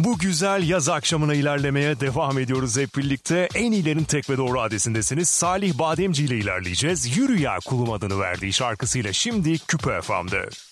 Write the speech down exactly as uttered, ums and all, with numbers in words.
Bu güzel yaz akşamına ilerlemeye devam ediyoruz hep birlikte. En iyilerin tek ve doğru adresindesiniz. Salih Bademci ile ilerleyeceğiz. Yürü Ya Kulum adını verdiği şarkısıyla şimdi Küpe F M'de.